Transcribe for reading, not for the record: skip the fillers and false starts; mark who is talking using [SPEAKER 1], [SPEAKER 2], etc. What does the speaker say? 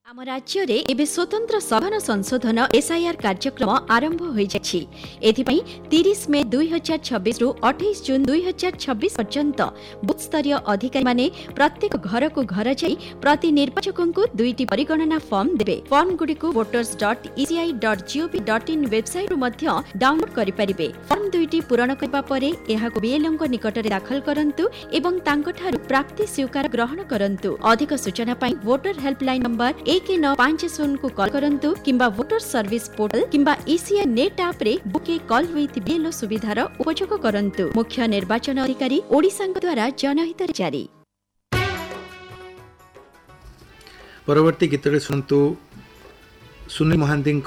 [SPEAKER 1] आम राज्य रे एबे स्वतंत्र सघन संशोधन एसआईआर कार्यक्रम आरंभ हो जाछि। एथिपई 30 मे 2026 रु 28 जून 2026 पर्यंत बूथ स्तरीय अधिकारी माने प्रत्येक घर को घर जाई प्रति निर्वाचक को दुईटी परिगणना फॉर्म देबे। फॉर्म गुडी को voters.eci.gov.in वेबसाइट रु मध्य डाउनलोड करि परिबे। फॉर्म दुईटी पूरण करबा परे एहा को बीएलओ को निकट रे दाखल करंतु एवं तांको ठारु प्राप्ति स्वीकार ग्रहण करंतु। अधिक सूचना पई वोटर हेल्पलाइन नंबर 1950 को कॉल करंतु किंबा वोटर सर्विस पोर्टल किंबा ईसीआई नेट ऐप रे बुके कॉल विथ बीएलओ सुविधार उपयोग करंतु। मुख्य निर्वाचन अधिकारी ओडिसा द्वारा जनहित जारी।
[SPEAKER 2] परवर्ती गीत सुनतु सुनील महांती